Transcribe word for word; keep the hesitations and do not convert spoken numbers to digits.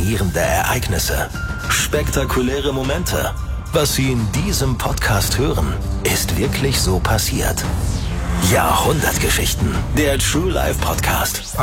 faszinierende Ereignisse, spektakuläre Momente. Was Sie in diesem Podcast hören, ist wirklich so passiert. Jahrhundertgeschichten, der True Life Podcast.